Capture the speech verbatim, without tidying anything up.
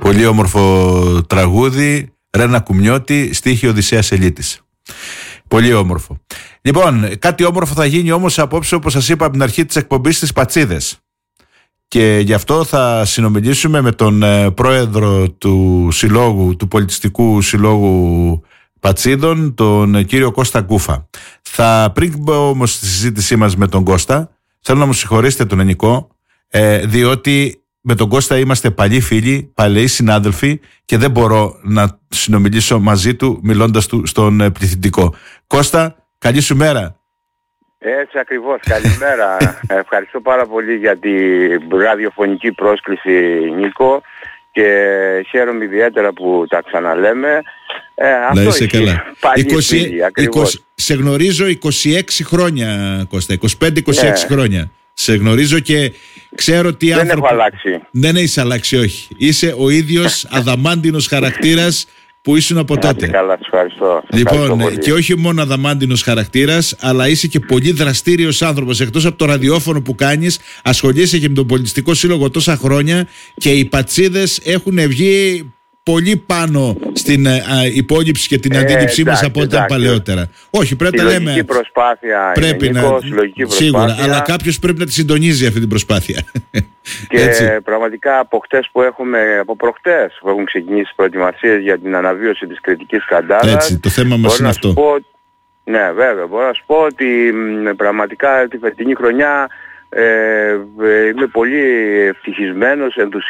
Πολύ όμορφο τραγούδι, Ρένα Κουμιώτη, στίχη Οδυσσέας Ελίτης. Πολύ όμορφο. Λοιπόν, κάτι όμορφο θα γίνει όμως απόψε, όπως σας είπα από την αρχή της εκπομπής, στις Πατσίδες. Και γι' αυτό θα συνομιλήσουμε με τον ε, πρόεδρο του συλλόγου, του Πολιτιστικού Συλλόγου Πατσίδων, τον ε, κύριο Κώστα Γκούφα. Θα, πριν μπω όμως στη συζήτησή μας με τον Κώστα, θέλω να μου συγχωρήσετε τον Ενικό, ε, διότι με τον Κώστα είμαστε παλιοί φίλοι, παλαιοί συνάδελφοι και δεν μπορώ να συνομιλήσω μαζί του μιλώντας του στον ε, πληθυντικό. Κώστα, καλή σου μέρα. Έτσι ακριβώς, καλημέρα. Ευχαριστώ πάρα πολύ για τη ραδιοφωνική πρόσκληση, Νίκο, και χαίρομαι ιδιαίτερα που τα ξαναλέμε. Ε, να είσαι καλά. είκοσι, φίλοι, είκοσι, σε γνωρίζω είκοσι έξι χρόνια, Κώστα, είκοσι πέντε είκοσι έξι ναι. χρόνια. Σε γνωρίζω και ξέρω τι άνθρωπο... Δεν έχω αλλάξει. Δεν έχεις αλλάξει, όχι. Είσαι ο ίδιος αδαμάντινος χαρακτήρας που ήσουν από τότε. Καλά, ευχαριστώ. Λοιπόν, ευχαριστώ και όχι μόνο αδαμάντινος χαρακτήρας, αλλά είσαι και πολύ δραστήριος άνθρωπος. Εκτός από το ραδιόφωνο που κάνεις, ασχολείσαι και με τον Πολιτιστικό Σύλλογο τόσα χρόνια και οι Πατσίδες έχουν βγει πολύ πάνω στην α, υπόλοιψη και την ε, αντίληψή εντάξει, μας από ό,τι ήταν παλαιότερα. Όχι, πρέπει να λέμε. Προσπάθεια, πρέπει είναι, να Νίκο, συλλογική σίγουρα, προσπάθεια. αλλά κάποιος πρέπει να τη συντονίζει αυτή την προσπάθεια. Και έτσι. Πραγματικά από χτες που έχουμε, από προχτές που έχουν ξεκινήσει προετοιμασίες για την αναβίωση της Κρητικής Καντάρας. Έτσι, το θέμα μας είναι αυτό. Πω, ναι, βέβαια, μπορώ να σου πω ότι μ, πραγματικά τη φετινή χρονιά ε, ε, είμαι πολύ ευτυχισμένος, ενθουσιασμένος